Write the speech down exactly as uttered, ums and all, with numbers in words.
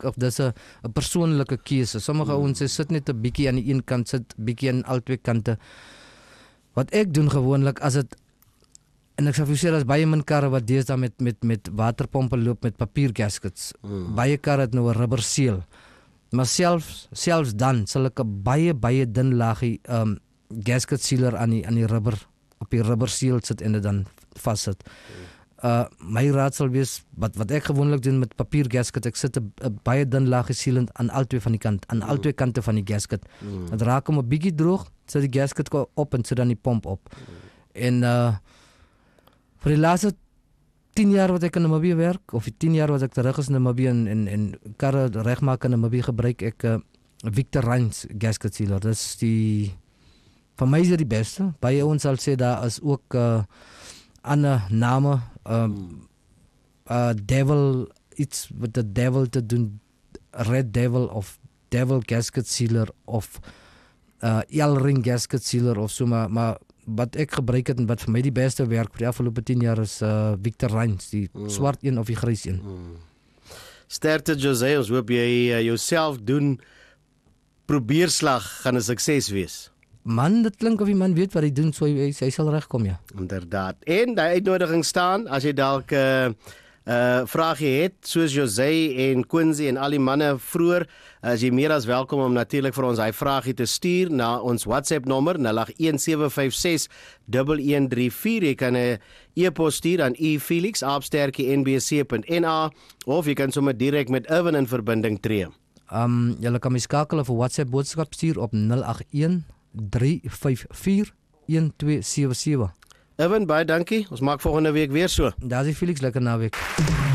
of dis 'n 'n persoonlike keuse. Sommige mm. ouens sê sit net 'n bietjie aan die een kant, sit bietjie aan al twee kante. Wat ek doen gewoonlik as dit en ek sê vir julle as baie min karre wat deesdae met met met waterpompe loop met papier gaskets. Mm. Baie karre het nou 'n rubber seal. Maar selfs selfs dan sal ek 'n baie baie dun laagie um gasket sealer aan die aan die rubber op die rubber seal sit en dit dan vassit. Uh my raad sal wees wat wat ek gewoonlik doen met papier gasket, ek sit 'n baie dun laagie sealant aan al twee van die kant, aan al twee kante van die gasket. Mm. Dit raak hom 'n bietjie droog, sit die gasket op en sit dan die pomp op. Mm. En uh vir die laaste tien jaar wat ek in Namibië werk, of die tien jaar wat ek terug is in Namibië en en, en karre regmaak in Namibië, gebruik ek uh, Victor Reinz gasket sealer. Dit is die vir my is dit die beste. Baie ons sal sê daar is ook uh, ander name, um, uh, devil, iets met the devil te doen, red devil of devil gasket sealer of uh, L-ring gasket sealer of so, maar, maar wat ek gebruik het en wat vir my die beste werk vir die afgelope tien jaar is uh, Victor Reinz, die mm. swart een of die grys een. Mm. Sterkte José, ons hoop jy uh, jouself doen probeerslag gaan 'n sukses wees. Man, dit klink of die man weet wat hy doen, so hy, hy sal regkom, ja. Inderdaad. En die uitnodiging staan, as jy dalk 'n uh, uh, vraagie het, soos José en Quincy en al die manne vroeër, as jy meer as welkom om natuurlik vir ons hy vraagie te stuur na ons WhatsApp nommer nul agt een sewe vyf ses een een drie vier. Jy kan 'n e-pos stuur aan e felix apenstaartjie n b c punt n a of jy kan sommer direk met Irwin in verbinding tree. Um, julle kan my skakel of 'n WhatsApp boodskap stuur op nul agt een drie vyf vier een twee sewe sewe. Irwin, baie dankie. Ons maak volgende week weer so. Daar's die Felix, lekker naweek.